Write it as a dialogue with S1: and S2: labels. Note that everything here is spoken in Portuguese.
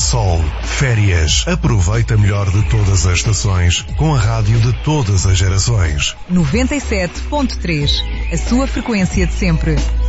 S1: sol, férias. Aproveita melhor de todas as estações com a rádio de todas as gerações.
S2: 97.3, a sua frequência de sempre.